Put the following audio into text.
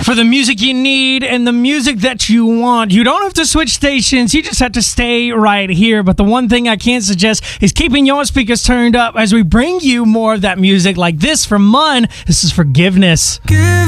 For the music you need and the music that you want, you don't have to switch stations. You just have to stay right here. But the one thing I can't suggest is keeping your speakers turned up as we bring you more of that music like this from Mun. This is Forgiveness.